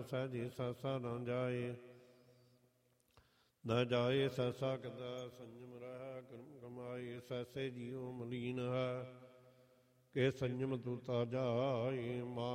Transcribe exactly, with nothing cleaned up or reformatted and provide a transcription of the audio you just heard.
ਸਹਿਜੇ ਸੈਸਾ ਨਾ ਜਾਏ। ਨਾ ਜਾਏ ਸੈਸਾ ਕਿਦਾ ਸੰਜਮ ਰਹਿ ਕਰਮ ਕਮਾਏ। ਸੈਸੇ ਜੀਉ ਮਲੀਨ ਹੈ ਕਿ ਸੰਜਮ ਤੂੰ ਤਾ ਜਾਏ।